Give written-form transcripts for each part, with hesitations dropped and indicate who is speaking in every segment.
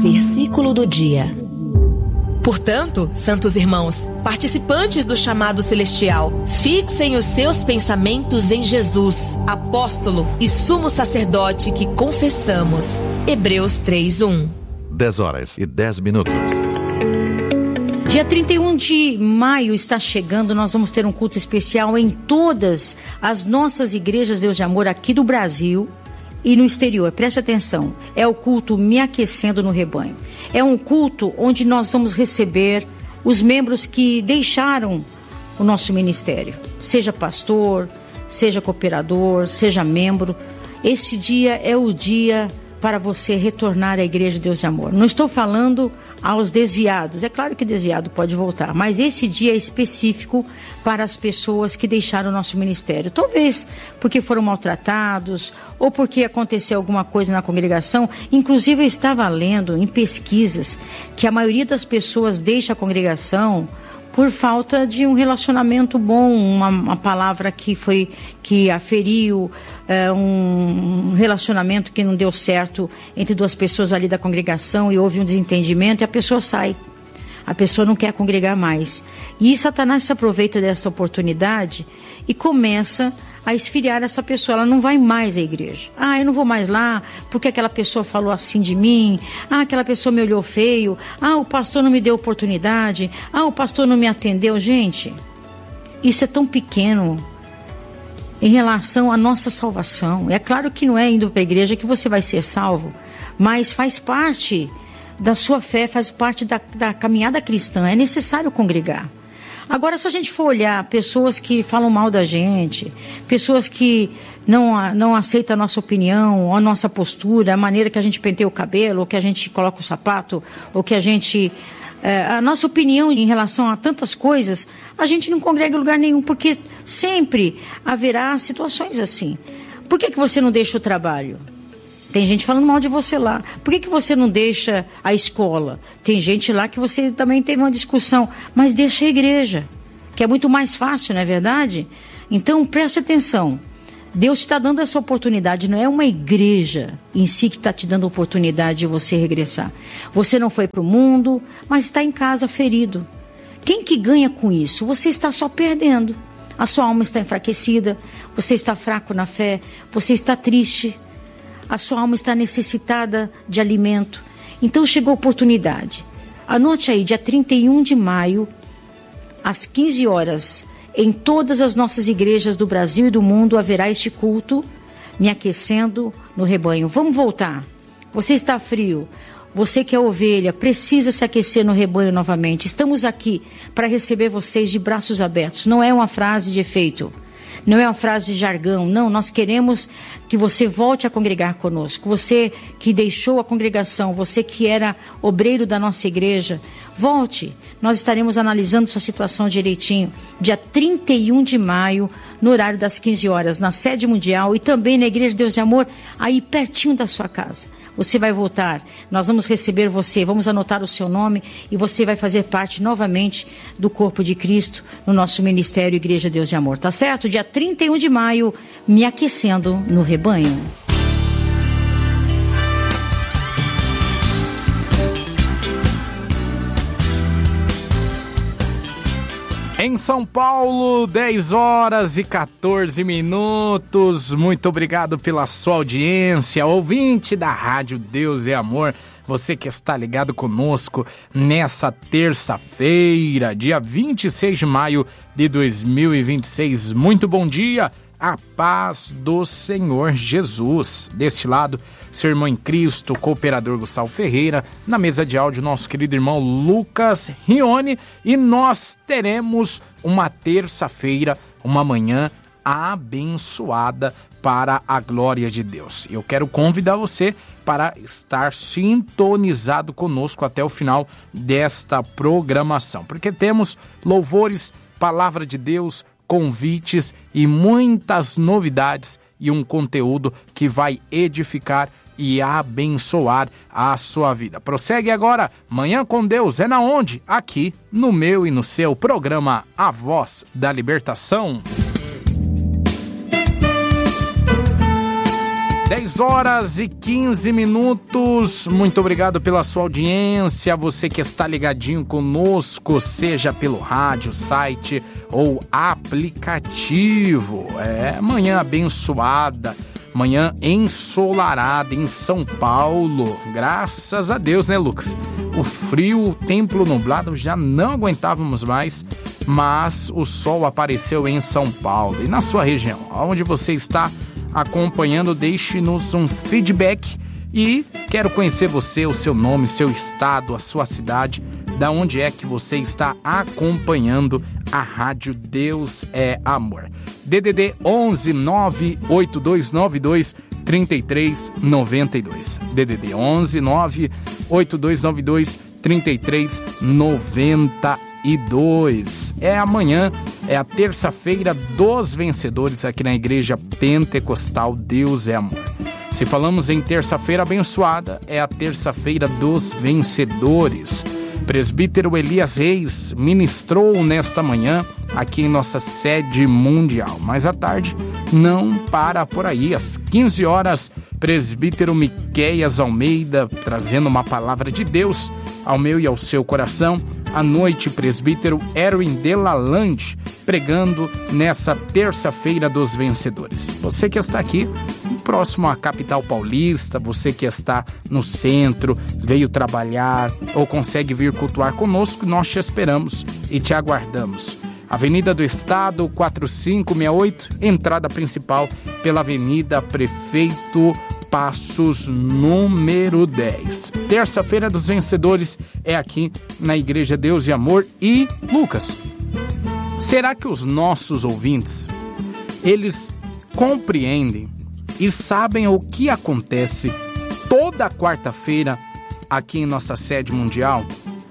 Speaker 1: Versículo do dia. Portanto, santos irmãos, participantes do chamado celestial, fixem os seus pensamentos em Jesus, apóstolo e sumo sacerdote que confessamos. Hebreus 3:1.
Speaker 2: 10h10.
Speaker 3: Dia 31 de maio está chegando, nós vamos ter um culto especial em todas as nossas igrejas Deus de Amor aqui do Brasil e no exterior. Preste atenção, é o culto Me Aquecendo no Rebanho. É um culto onde nós vamos receber os membros que deixaram o nosso ministério. Seja pastor, seja cooperador, seja membro. Este dia é o dia para você retornar à Igreja Deus de Amor. Não estou falando aos desviados. É claro que desviado pode voltar, mas esse dia é específico para as pessoas que deixaram o nosso ministério. Talvez porque foram maltratados ou porque aconteceu alguma coisa na congregação. Inclusive eu estava lendo em pesquisas que a maioria das pessoas deixa a congregação por falta de um relacionamento bom, uma palavra que aferiu, um relacionamento que não deu certo entre duas pessoas ali da congregação e houve um desentendimento e a pessoa sai. A pessoa não quer congregar mais. E Satanás se aproveita dessa oportunidade e começa a esfriar essa pessoa. Ela não vai mais à igreja. Eu não vou mais lá porque aquela pessoa falou assim de mim. Aquela pessoa me olhou feio. O pastor não me deu oportunidade. O pastor não me atendeu. Gente, isso é tão pequeno em relação à nossa salvação. É claro que não é indo para a igreja que você vai ser salvo, mas faz parte da sua fé, faz parte da caminhada cristã. É necessário congregar. Agora, se a gente for olhar pessoas que falam mal da gente, pessoas que não aceitam a nossa opinião, a nossa postura, a maneira que a gente penteia o cabelo, ou que a gente coloca o sapato, ou que a gente... a nossa opinião em relação a tantas coisas, a gente não congrega em lugar nenhum, porque sempre haverá situações assim. Por que você não deixa o trabalho? Tem gente falando mal de você lá. Por que você não deixa a escola? Tem gente lá que você também teve uma discussão. Mas deixa a igreja, que é muito mais fácil, não é verdade? Então, preste atenção. Deus está dando essa oportunidade. Não é uma igreja em si que está te dando a oportunidade de você regressar. Você não foi para o mundo, mas está em casa ferido. Quem que ganha com isso? Você está só perdendo. A sua alma está enfraquecida. Você está fraco na fé. Você está triste. A sua alma está necessitada de alimento. Então chegou a oportunidade. Anote aí, dia 31 de maio, às 15 horas, em todas as nossas igrejas do Brasil e do mundo, haverá este culto, Me Aquecendo no Rebanho. Vamos voltar. Você está frio. Você que é ovelha, precisa se aquecer no rebanho novamente. Estamos aqui para receber vocês de braços abertos. Não é uma frase de efeito. Não é uma frase de jargão, não, nós queremos que você volte a congregar conosco. Você que deixou a congregação, você que era obreiro da nossa igreja, volte. Nós estaremos analisando sua situação direitinho, dia 31 de maio, no horário das 15 horas, na sede mundial e também na Igreja Deus de Amor, aí pertinho da sua casa. Você vai voltar, nós vamos receber você, vamos anotar o seu nome e você vai fazer parte novamente do corpo de Cristo no nosso ministério Igreja Deus de Amor, tá certo? Dia 31 de maio, Me Aquecendo no Rebanho.
Speaker 4: Em São Paulo, 10h14. Muito obrigado pela sua audiência, ouvinte da Rádio Deus e Amor. Você que está ligado conosco nessa terça-feira, dia 26 de maio de 2026. Muito bom dia, a paz do Senhor Jesus. Deste lado, seu irmão em Cristo, cooperador Gustavo Ferreira, na mesa de áudio, nosso querido irmão Lucas Rione, e nós teremos uma terça-feira, uma manhã abençoada para a glória de Deus. Eu quero convidar você para estar sintonizado conosco até o final desta programação, porque temos louvores, palavra de Deus, convites e muitas novidades e um conteúdo que vai edificar e abençoar a sua vida. Prossegue agora, Manhã com Deus é na onde? Aqui no meu e no seu programa A Voz da Libertação. 10h15. Muito obrigado pela sua audiência. Você que está ligadinho conosco, seja pelo rádio, site ou aplicativo. Manhã abençoada, manhã ensolarada em São Paulo. Graças a Deus, né, Lucas? O frio, o tempo nublado, já não aguentávamos mais, mas o sol apareceu em São Paulo. E na sua região, onde você está acompanhando, deixe-nos um feedback e quero conhecer você, o seu nome, seu estado, a sua cidade, da onde é que você está acompanhando a Rádio Deus é Amor. DDD 11 98292 3392. DDD 11 98292 3392. Amanhã, é a terça-feira dos vencedores aqui na Igreja Pentecostal Deus é Amor. Se falamos em terça-feira abençoada, é a terça-feira dos vencedores. Presbítero Elias Reis ministrou nesta manhã aqui em nossa sede mundial. Mas à tarde não para por aí. Às 15 horas, presbítero Miqueias Almeida trazendo uma palavra de Deus ao meu e ao seu coração. À noite, presbítero Erwin Delalande pregando nessa terça-feira dos vencedores. Você que está aqui próximo à capital paulista, você que está no centro, veio trabalhar ou consegue vir cultuar conosco, nós te esperamos e te aguardamos. Avenida do Estado, 4568, entrada principal pela Avenida Prefeito Passos, número 10. Terça-feira dos vencedores é aqui na Igreja Deus e Amor. E, Lucas, será que os nossos ouvintes, eles compreendem e sabem o que acontece toda quarta-feira aqui em nossa sede mundial?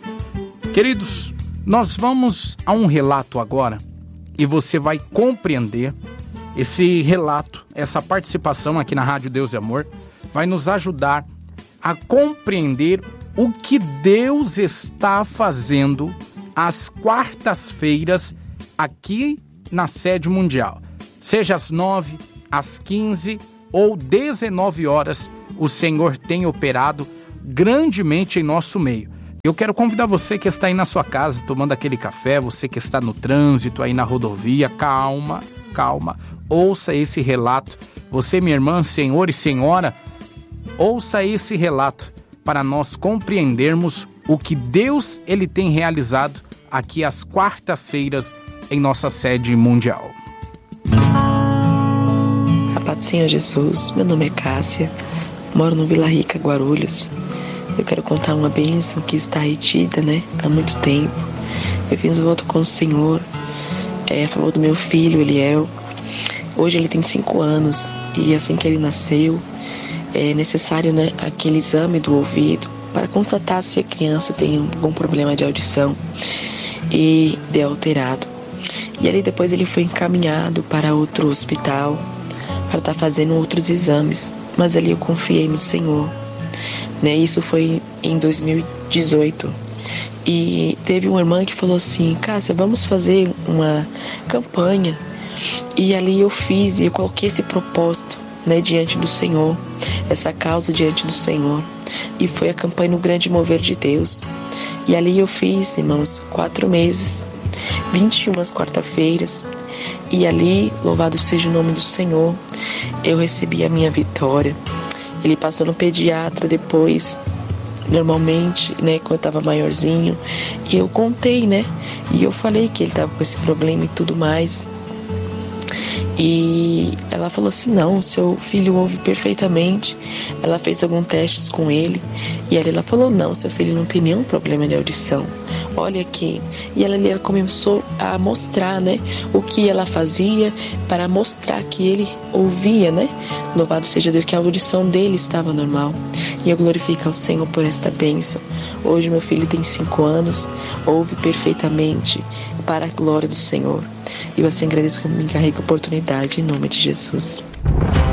Speaker 4: Queridos, nós vamos a um relato agora e você vai compreender. Esse relato, essa participação aqui na Rádio Deus e Amor vai nos ajudar a compreender o que Deus está fazendo às quartas-feiras aqui na sede mundial. Seja às 9, às 15 ou 19 horas, o Senhor tem operado grandemente em nosso meio. Eu quero convidar você que está aí na sua casa tomando aquele café, você que está no trânsito aí na rodovia, calma, ouça esse relato. Você, minha irmã, senhor e senhora, ouça esse relato para nós compreendermos o que Deus ele tem realizado aqui às quartas-feiras em nossa sede mundial.
Speaker 5: A paz do Senhor Jesus, meu nome é Cássia, moro no Vila Rica, Guarulhos. Eu quero contar uma bênção que está retida, há muito tempo. Eu fiz um voto com o Senhor, a favor do meu filho, Eliel. Hoje ele tem 5 anos e assim que ele nasceu, é necessário aquele exame do ouvido para constatar se a criança tem algum problema de audição e de alterado. E ali depois ele foi encaminhado para outro hospital para estar fazendo outros exames, mas ali eu confiei no Senhor. Isso foi em 2018. E teve uma irmã que falou assim: Cássia, vamos fazer uma campanha. E ali eu fiz e eu coloquei esse propósito diante do Senhor, essa causa diante do Senhor. E foi a campanha No Grande Mover de Deus. E ali eu fiz, irmãos, 4 meses, 21 quarta-feiras. E ali, louvado seja o nome do Senhor, eu recebi a minha vitória. Ele passou no pediatra depois, normalmente, quando eu estava maiorzinho. E eu contei, e eu falei que ele estava com esse problema e tudo mais. E ela falou assim: não, seu filho ouve perfeitamente. Ela fez alguns testes com ele e ela falou: não, seu filho não tem nenhum problema de audição. Olha aqui. E ela começou a mostrar, o que ela fazia para mostrar que ele ouvia, Louvado seja Deus, que a audição dele estava normal. E eu glorifico ao Senhor por esta bênção. Hoje meu filho tem 5 anos, ouve perfeitamente, para a glória do Senhor. E eu assim agradeço que me carrega a oportunidade em nome de Jesus.